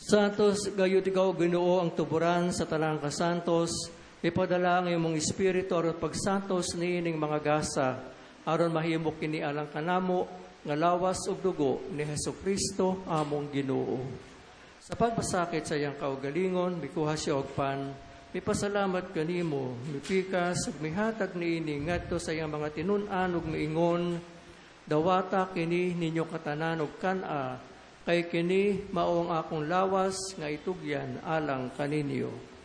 Santos, gayud ikaw Ginoo ang tuburan sa tanang kasantos, ipadala ang imong espiritu aron pagsantos niining mga gasa, aron mahimok kini alang kanamo nga lawas ug dugo ni Hesukristo among Ginoo. Sa pagpasakit sa iyang kaugalingon, mikuha siya og pan, mipasalamat kanimo, mipikas ug mihatag niini ngadto sa iyang mga tinun-an ug miingon, dawata kini ninyo katanan og kan-a, kay kini mao ang akong lawas nga itugyan alang kaninyo.